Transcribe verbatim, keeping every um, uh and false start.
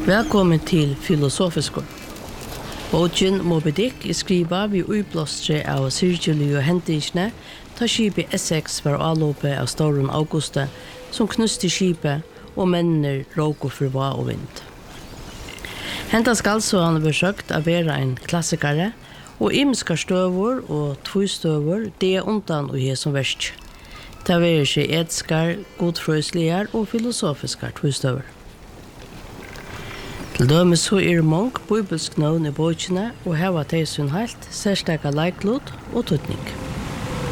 Velkommen til Filosofisko. Bogen Moby Dick er skriva vi uiblåstre av sirkjølige hendingsne ta skipet Essex var avlåpet av Storm Auguste som knuste skipet og mennene råk og forva og vind. Henta skal så han besøkt av være en klassikere og imska støver og tvøstøver det er undan og he som verst. Det er ikke etskar, godfrøslige og filosofiske tvøstøver. Til dømes så er mange bibelsk navn i bøkene og heva til sin helt, særstakka leiklod og tøtning.